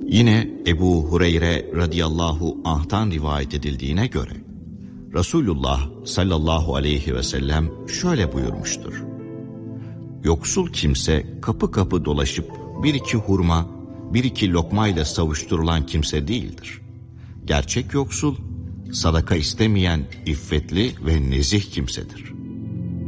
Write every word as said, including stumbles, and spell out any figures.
Yine Ebu Hureyre radıyallahu anh'tan rivayet edildiğine göre Resulullah sallallahu aleyhi ve sellem şöyle buyurmuştur: Yoksul kimse kapı kapı dolaşıp bir iki hurma, bir iki lokmayla savuşturulan kimse değildir. Gerçek yoksul, sadaka istemeyen iffetli ve nezih kimsedir.